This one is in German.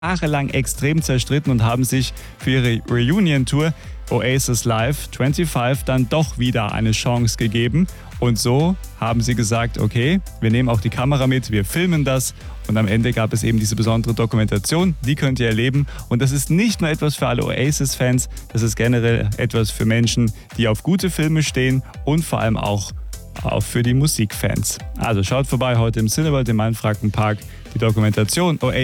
jahrelang extrem zerstritten und haben sich für ihre Reunion-Tour Oasis Live 25 dann doch wieder eine Chance gegeben. Und so haben sie gesagt, okay, wir nehmen auch die Kamera mit, wir filmen das. Und am Ende gab es eben diese besondere Dokumentation, die könnt ihr erleben. Und das ist nicht nur etwas für alle Oasis-Fans, das ist generell etwas für Menschen, die auf gute Filme stehen und vor allem auch für die Musikfans. Also schaut vorbei heute im Cineworld im Mainfrankenpark, die Dokumentation Oasis